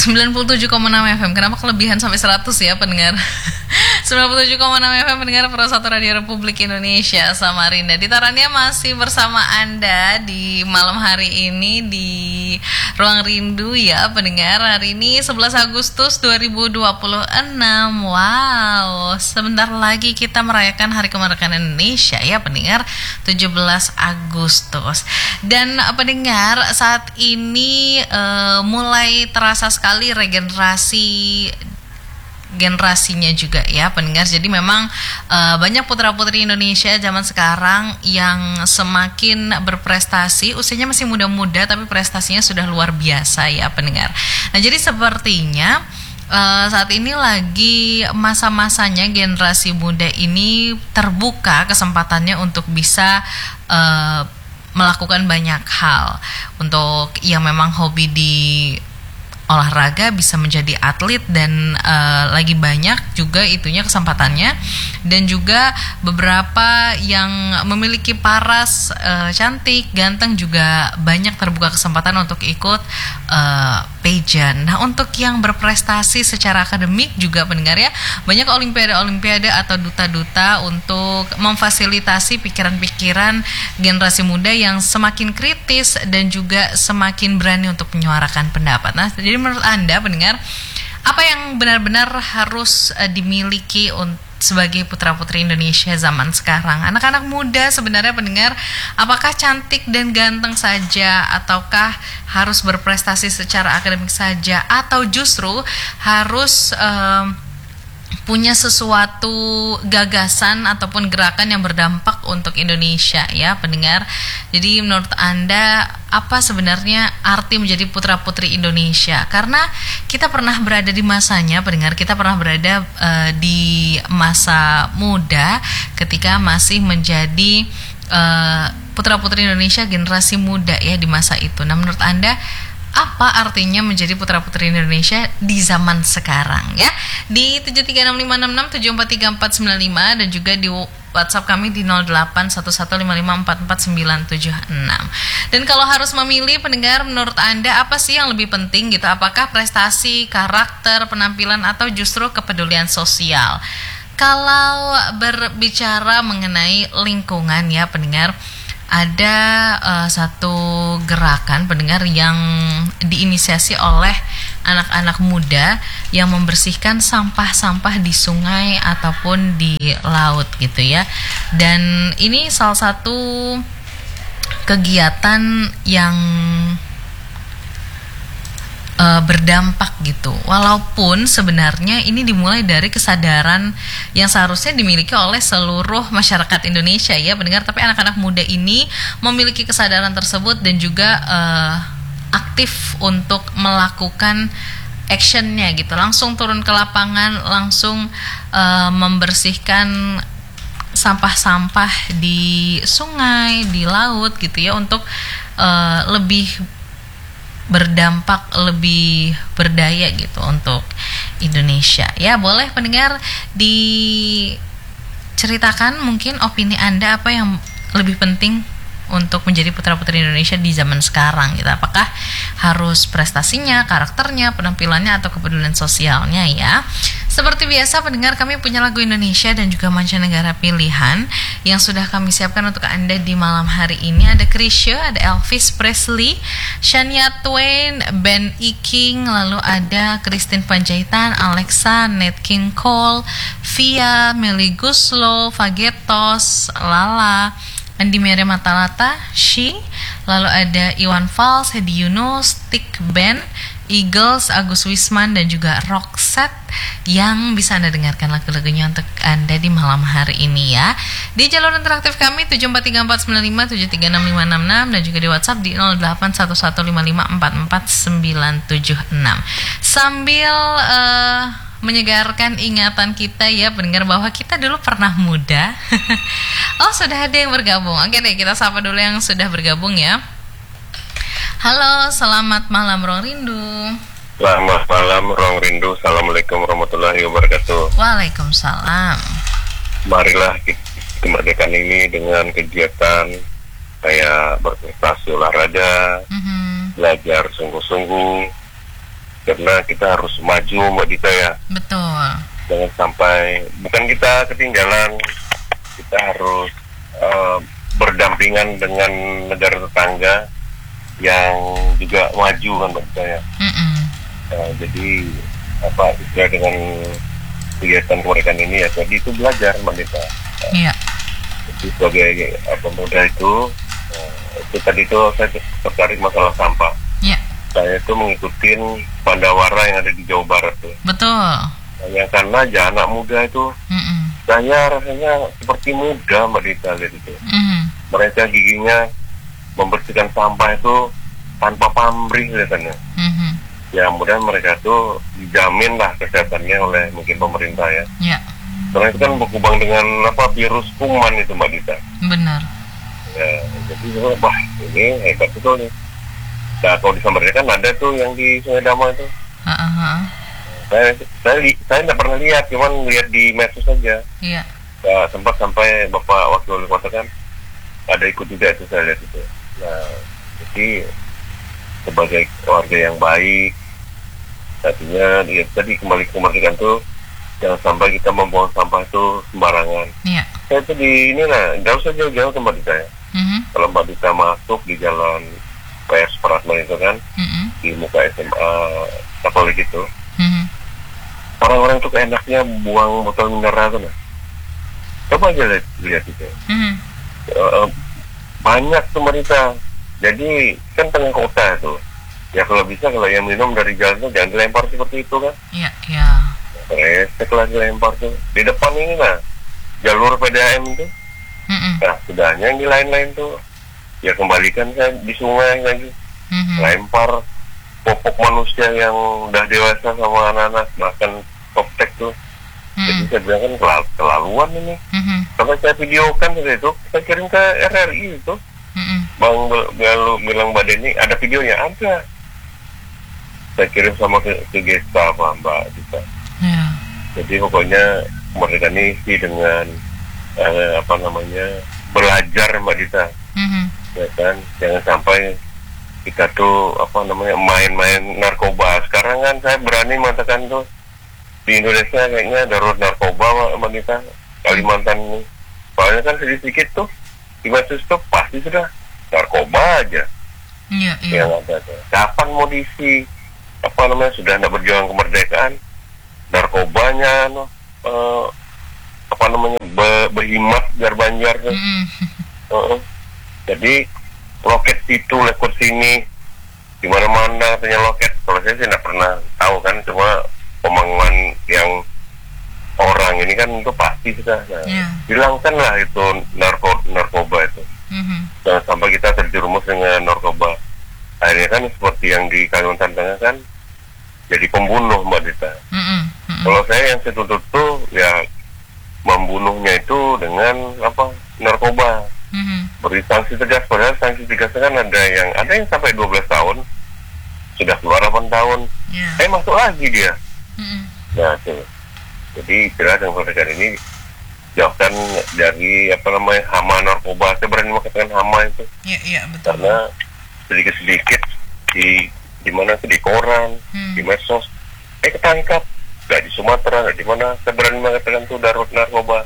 97,6 FM. Kenapa kelebihan sampai 100 ya pendengar? 97,6 FM pendengar Pro 1 Radio Republik Indonesia Samarinda. Ditarannya masih bersama Anda di malam hari ini di Ruang Rindu ya pendengar. Hari ini 11 Agustus 2026. Wow, sebentar lagi kita merayakan Hari Kemerdekaan Indonesia ya pendengar, 17 Agustus. Dan pendengar, saat ini mulai terasa sekali generasinya juga ya pendengar. Jadi memang banyak putra-putri Indonesia zaman sekarang yang semakin berprestasi. Usianya masih muda-muda tapi prestasinya sudah luar biasa ya pendengar. Nah jadi sepertinya saat ini lagi masa-masanya generasi muda ini terbuka kesempatannya untuk bisa melakukan banyak hal. Untuk yang memang hobi di olahraga bisa menjadi atlet dan lagi banyak juga itunya kesempatannya. Dan juga beberapa yang memiliki paras cantik, ganteng juga banyak terbuka kesempatan untuk ikut pageant. Nah untuk yang berprestasi secara akademik juga pendengar ya, banyak olimpiade-olimpiade atau duta-duta untuk memfasilitasi pikiran-pikiran generasi muda yang semakin kritis dan juga semakin berani untuk menyuarakan pendapat. Nah jadi menurut Anda pendengar, apa yang benar-benar harus dimiliki sebagai putra-putri Indonesia zaman sekarang? Anak-anak muda sebenarnya pendengar, apakah cantik dan ganteng saja, ataukah harus berprestasi secara akademik saja, atau justru harus punya sesuatu gagasan ataupun gerakan yang berdampak untuk Indonesia ya pendengar. Jadi menurut Anda apa sebenarnya arti menjadi putra-putri Indonesia? Karena kita pernah berada di masanya pendengar, kita pernah berada di masa muda ketika masih menjadi putra-putri Indonesia generasi muda ya di masa itu. Nah menurut Anda apa artinya menjadi putra-putri Indonesia di zaman sekarang ya? Di 736566743495 dan juga di WhatsApp kami di 0811554496. Dan kalau harus memilih pendengar, menurut Anda apa sih yang lebih penting gitu? Apakah prestasi, karakter, penampilan atau justru kepedulian sosial? Kalau berbicara mengenai lingkungan ya pendengar, ada satu gerakan pendengar yang diinisiasi oleh anak-anak muda yang membersihkan sampah-sampah di sungai ataupun di laut gitu ya. Dan ini salah satu kegiatan yang berdampak gitu. Walaupun sebenarnya ini dimulai dari kesadaran yang seharusnya dimiliki oleh seluruh masyarakat Indonesia ya pendengar, tapi anak-anak muda ini memiliki kesadaran tersebut dan juga aktif untuk melakukan actionnya gitu, langsung turun ke lapangan, langsung membersihkan sampah-sampah di sungai, di laut gitu ya, untuk lebih berdampak, lebih berdaya gitu untuk Indonesia ya. Boleh pendengar diceritakan mungkin opini Anda, apa yang lebih penting untuk menjadi putra-putri Indonesia di zaman sekarang gitu? Apakah harus prestasinya, karakternya, penampilannya, atau kepedulian sosialnya ya? Seperti biasa pendengar, kami punya lagu Indonesia dan juga mancanegara pilihan yang sudah kami siapkan untuk Anda di malam hari ini. Ada Chrisye, ada Elvis Presley, Shania Twain, Ben E. King, lalu ada Christine Panjaitan, Alexa, Nat King Cole, Via, Melly Goeslaw, Fagetos, Lala, Andi Mere Matalata, She, lalu ada Iwan Fals, Hedi Yunus, Stick Band, Eagles, Agus Wisman, dan juga Roxette yang bisa Anda dengarkan lagu-lagunya untuk Anda di malam hari ini ya. Di jalur interaktif kami 743495, 736566 dan juga di WhatsApp di 0811554496. Sambil menyegarkan ingatan kita ya pendengar bahwa kita dulu pernah muda. Oh sudah ada yang bergabung. Oke deh, kita sapa dulu yang sudah bergabung ya. Halo, selamat malam Ruang Rindu. Selamat malam Ruang Rindu. Assalamualaikum warahmatullahi wabarakatuh. Waalaikumsalam. Marilah kemerdekaan ini dengan kegiatan kayak berprestasi olahraga, belajar sungguh-sungguh, karena kita harus maju Mbak Dita ya. Betul. Jangan sampai bukan kita ketinggalan, kita harus berdampingan dengan negara tetangga yang juga maju kan Mbak Dita ya. Jadi istilah dengan kegiatan kemerdekaan ini ya tadi itu belajar Mbak Dita. Iya. Jadi sebagai pemuda itu tadi itu saya tertarik masalah sampah. Iya. Saya itu mengikuti Pandawara yang ada di Jawa Barat tuh. Betul. Yang karena anak muda itu, saya rasanya seperti muda Mbak Dita lihat itu. Mereka giginya membersihkan sampah itu tanpa pamrih kelihatannya. Ya mudah mereka tuh dijamin lah kesehatannya oleh mungkin pemerintah ya. Iya. Karena itu kan berkubang dengan virus kuman itu Mbak Dita. Benar. Ya, jadi wah ini hebat betul nih. Nah kalau di Samarinda kan ada tuh yang di Sungai Dama itu. Saya nggak pernah lihat, cuman lihat di medsos saja. Iya. Nah, sempat sampai Bapak Wakil Wali Kota kan ada ikut juga itu saya lihat itu. Nah jadi sebagai warga yang baik, artinya ya, tadi kembali ke kemerdekaan tuh jangan sampai kita membuang sampah itu sembarangan. Iya. Saya tuh di ini nggak usah jauh-jauh ke Mbak Dita ya. Kalau Mbak Dita masuk di jalan PS Pratman itu kan, di muka SMA Katolik itu, orang-orang tuh keenaknya buang botol mineral tuh, nah. Coba aja lihat itu. Banyak tuh Mbak Dita. Jadi kan tengah kota itu. Ya kalau bisa kalau yang minum dari jalan tuh jangan dilempar seperti itu kan. Iya, iya. Resek lagi lempar tuh. Di depan ini lah jalur PDAM itu. Nah sudahnya yang di lain-lain tuh ya kembalikan saya di sungai lagi. Lempar popok manusia yang udah dewasa sama anak-anak makan toptek tuh. Jadi saya bilang kan kelaluan ini. Karena saya videokan itu, saya kirim ke RRI itu. Bang bilang Mbak Deni ada videonya, ada. Saya kirim sama ke Gesta Mbak Dita. Jadi pokoknya kemerdekaan ini sih dengan belajar Mbak Dita. Ya kan, jangan sampai kita tuh main-main narkoba. Sekarang kan saya berani mengatakan tuh di Indonesia kayaknya darurat narkoba Mbak Dita. Kalimantan ini soalnya kan sedikit tuh di medsos tuh pasti sudah narkoba aja. Iya. Yang ada. Kapan mau diisi sudah tidak berjuang kemerdekaan, narkobanya berhemat biar Banjar tuh. Jadi loket situ, loket sini, di mana-mana katanya loket. Kalau saya sih tidak pernah tahu kan, cuma pembangunan yang orang ini kan itu pasti sudah. Hilangkanlah itu narkoba itu. Jangan sampai kita terjerumus dengan narkoba. Akhirnya kan seperti yang di Kalimantan Tengah kan jadi pembunuh Mbak Dita. Kalau saya yang saya tuntut tuh ya membunuhnya itu dengan narkoba. Beri sanksi tegas, padahal sanksi tegasnya kan ada yang sampai 12 tahun, sudah keluar 8 tahun, masuk lagi dia. Nah tuh. Jadi istilah dengan kemerdekaan ini jauhkan dari hama narkoba. Saya berani mengatakan hama itu. Iya betul. Karena sedikit-sedikit di mana di koran, di medsos, ketangkap. Gak di Sumatera, gak di mana. Saya berani mengatakan itu darurat narkoba.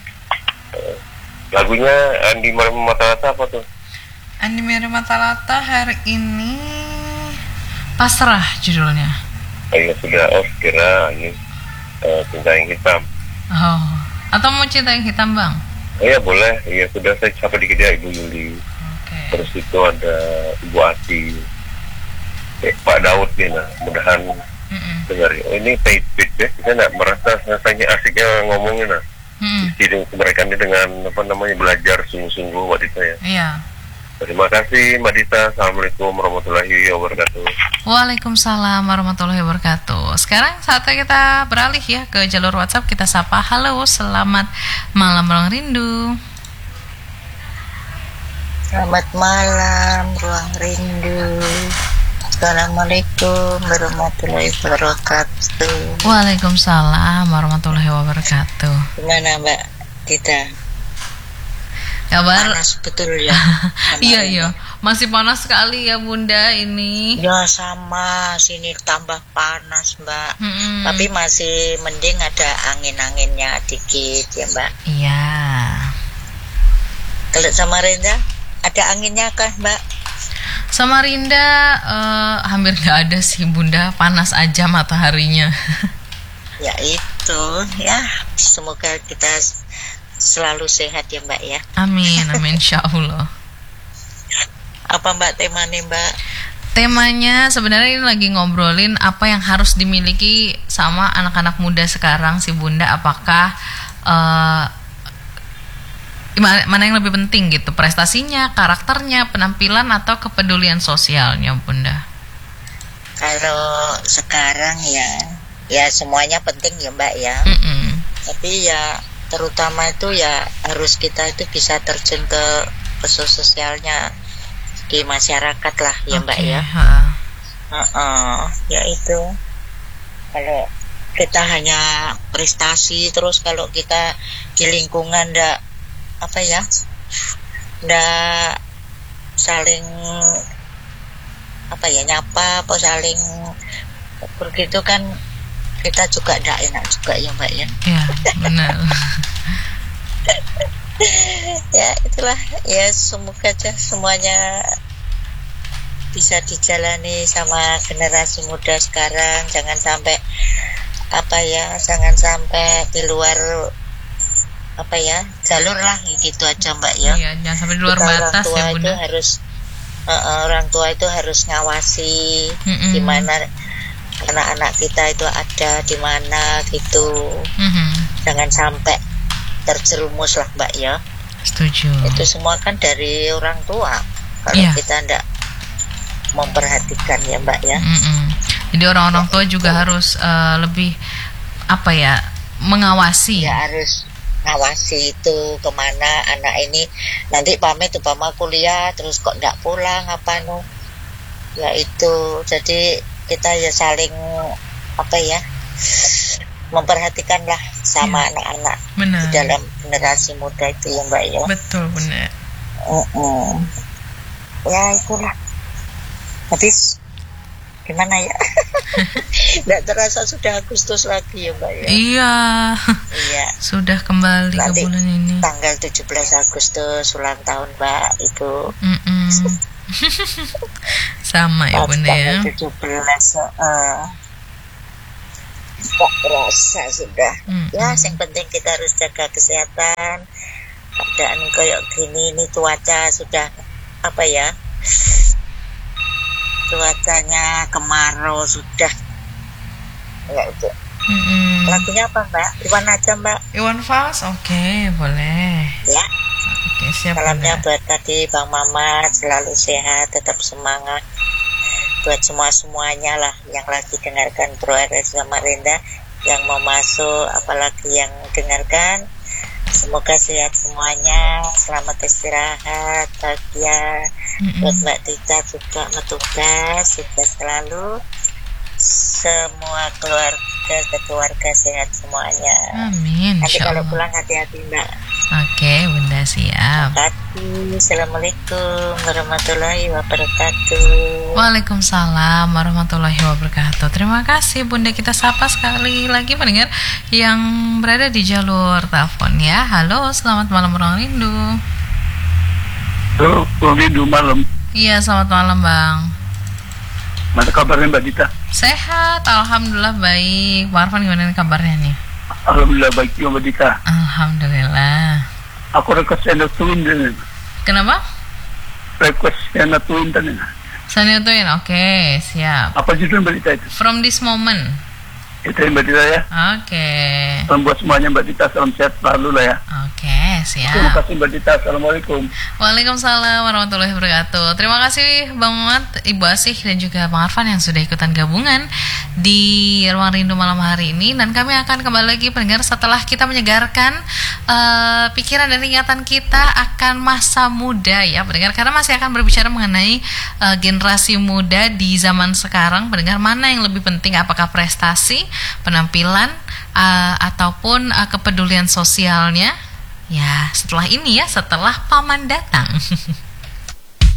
Lagunya Andi Matalata apa tuh? Andi Matalata hari ini Pasrah judulnya. Iya sudah, kira ini Cinta yang Hitam. Oh, atau mau Cinta yang Hitam Bang? Iya boleh, iya sudah saya sapa dikit ya Ibu Yuli. Terus itu ada Ibu Ati, Pak Daud ya, mudahan dengar. Ini paid ya, saya nggak merasa rasanya asiknya ngomongin isi kemerdekaan ini dengan belajar sungguh-sungguh Mbak Dita ya. Iya. Terima kasih Mbak Dita. Assalamualaikum warahmatullahi wabarakatuh. Waalaikumsalam warahmatullahi wabarakatuh. Sekarang saatnya kita beralih ya ke jalur WhatsApp. Kita sapa, halo, selamat malam Ruang Rindu. Selamat malam Ruang Rindu. Assalamualaikum warahmatullahi wabarakatuh. Waalaikumsalam warahmatullahi wabarakatuh. Gimana Mbak Dita? Kabar? Panas betul ya. Iya. Masih panas sekali ya Bunda ini. Ya sama, sini tambah panas Mbak. Mm-mm. Tapi masih mending ada angin-anginnya dikit ya Mbak. Iya. Kalau Samarinda ada anginnya kah Mbak? Samarinda hampir nggak ada sih Bunda, panas aja mataharinya. Ya itu ya, semoga kita selalu sehat ya Mbak ya. Amin, amin insya Allah. Apa Mbak temanya Mbak? Temanya sebenarnya ini lagi ngobrolin apa yang harus dimiliki sama anak-anak muda sekarang sih Bunda. Apakah mana yang lebih penting gitu, prestasinya, karakternya, penampilan, atau kepedulian sosialnya Bunda? Kalau sekarang ya semuanya penting ya Mbak ya. Mm-mm. Tapi ya terutama itu ya harus kita itu bisa terjun ke sosialnya di masyarakat lah ya Mbak Oke, ya. ha. Ya itu. Kalau kita hanya prestasi terus, kalau kita di lingkungan ndak saling nyapa apa saling begitu kan, kita juga ndak enak juga ya Mbak ya. Ya benar. Ya itulah ya, semoga aja semuanya bisa dijalani sama generasi muda sekarang. Jangan sampai di luar jalur lah gitu aja Mbak ya. Iya, jangan sampai di luar Kita batas ya Bunda. Orang tua itu harus ngawasi di mana anak-anak kita itu ada di mana gitu. Jangan sampai terjerumus lah Mbak ya. Setuju. Itu semua kan dari orang tua. Kalau Iya. kita ndak memperhatikan ya Mbak ya. Jadi orang-orang tua juga harus lebih mengawasi. Ya harus ngawasi itu kemana anak ini nanti pamit umpama kuliah terus kok ndak pulang ya itu. Jadi kita ya saling memperhatikan lah sama anak-anak Benar. di dalam generasi muda itu ya Mbak ya. Betul benar. Ya itulah. Habis gimana ya? Nggak terasa sudah Agustus lagi ya Mbak ya. Iya. Iya. Sudah kembali Nanti ke bulan ini. tanggal 17 Agustus ulang tahun Mbak itu. Sama ya Bunda ya. Tanggal 17 tak berasa sudah. Ya, yang penting kita harus jaga kesehatan. Keadaan kayak gini, ini cuaca sudah cuacanya kemarau sudah. Ya itu. Lagunya apa Mbak? Iwan aja Mbak. Iwan Fals, oke, boleh. Ya. Oke, siap Salamnya Bunda. buat tadi Bang Mamat, selalu sehat, tetap semangat. Buat semuanya lah yang lagi dengarkan Pro RS Samarinda, yang mau masuk, apalagi yang dengarkan, semoga sehat semuanya, selamat istirahat, bahagia. Buat Mbak Tita juga ngetugas, sukses selalu, semua keluarga sehat semuanya. Amin. Nanti Insya kalau Allah. pulang hati-hati Mbak. Oke, Bunda siap. Assalamualaikum warahmatullahi wabarakatuh. Waalaikumsalam warahmatullahi wabarakatuh. Terima kasih Bunda, kita sapa sekali lagi pendengar yang berada di jalur telepon ya. Halo, selamat malam Ruang Rindu. Halo, Ruang Rindu malam. Iya, selamat malam Bang. Mana kabarnya Mbak Dita? Sehat, alhamdulillah baik. Pak Arfan gimana nih kabarnya nih? Alhamdulillah baik juga Mbak Dita. Alhamdulillah. Aku request yang turun dan Kenapa? request yang turun dan Saya nyutuin, oke, siap. apa judul Mbak Dita itu? From this moment. Itu ya Mbak Dita ya. Oke. Salam buat semuanya Mbak Dita, salam sehat selalu lah ya. Oke, Terima siap. kasih Mbak Dita, assalamualaikum. Waalaikumsalam warahmatullahi wabarakatuh. Terima kasih Bang Muhammad, Ibu Asih, dan juga Bang Arfan yang sudah ikutan gabungan di Ruang Rindu malam hari ini. Dan kami akan kembali lagi pendengar setelah kita menyegarkan pikiran dan ingatan kita akan masa muda ya pendengar. Karena masih akan berbicara mengenai generasi muda di zaman sekarang. Pendengar, mana yang lebih penting, apakah prestasi, penampilan, ataupun kepedulian sosialnya? Ya, setelah ini ya, setelah paman datang.